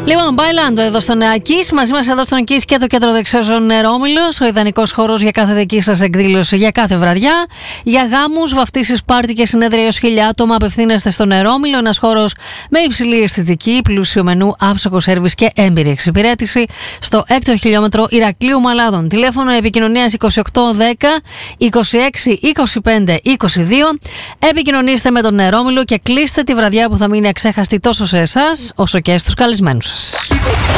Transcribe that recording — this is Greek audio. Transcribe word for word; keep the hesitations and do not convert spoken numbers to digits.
Λοιπόν, Bailando εδώ στο Νεακής. Μαζί μας εδώ στο Νεακής και το κέντρο δεξιώσεων Νερόμυλος. Ο ιδανικός χώρος για κάθε δική σας εκδήλωση, για κάθε βραδιά. Για γάμους, βαφτίσεις, πάρτι και συνέδρια έως χίλια άτομα απευθύνεστε στο Νερόμυλο. Ένας χώρος με υψηλή αισθητική, πλούσιο μενού, άψογο σέρβις και έμπειρη εξυπηρέτηση. Στο έκτο χιλιόμετρο Ηρακλείου Μαλάδων. Τηλέφωνο επικοινωνίας είκοσι οκτώ δέκα είκοσι έξι είκοσι πέντε είκοσι δύο. Επικοινωνήστε με τον Νερόμυλο και κλείστε τη βραδιά που θα μείνει αξέχαστη τόσο σε εσάς όσο και στους καλεσμένους σας.